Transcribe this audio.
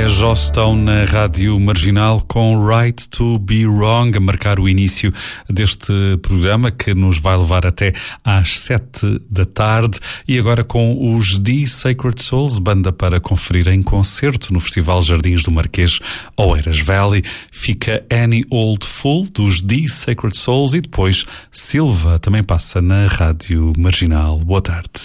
É Joss Stone na Rádio Marginal com Right to Be Wrong, a marcar o início deste programa que nos vai levar até às 7 da tarde. E agora com os The Sacred Souls, banda para conferir em concerto no Festival Jardins do Marquês, Oeiras Valley. Fica Any Old Fool dos The Sacred Souls e depois Silva também passa na Rádio Marginal. Boa tarde.